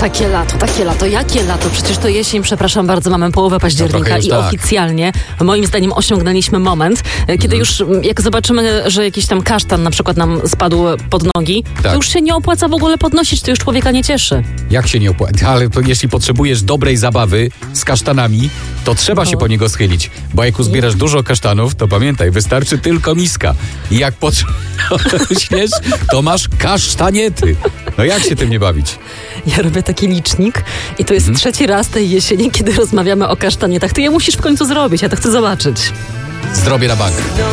Takie lato. Jakie lato? Przecież to jesień, przepraszam bardzo, mamy połowę października i tak. Oficjalnie, moim zdaniem, osiągnęliśmy moment, kiedy już, jak zobaczymy, że jakiś tam kasztan na przykład nam spadł pod nogi, to już się nie opłaca w ogóle podnosić, to już człowieka nie cieszy. Jak się nie opłaca? Ale jeśli potrzebujesz dobrej zabawy z kasztanami, to trzeba się po niego schylić, bo jak uzbierasz dużo kasztanów, to pamiętaj, wystarczy tylko miska. I jak potrzebujesz, to masz kasztaniety. No jak się tym nie bawić? Ja robię taki licznik i to jest trzeci raz tej jesieni, kiedy rozmawiamy o kasztanietach. Ty je musisz w końcu zrobić, ja to chcę zobaczyć. Zrobię na bank.